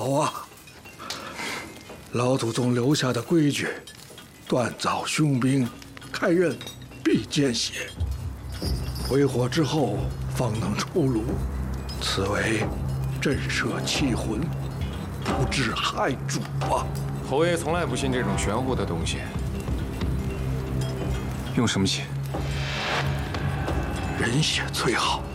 好啊！老祖宗留下的规矩，锻造凶兵，开刃必见血，回火之后方能出炉，此为震慑气魂，不致害主啊！ 侯爷从来不信这种玄乎的东西。 用什么血？ 人血最好。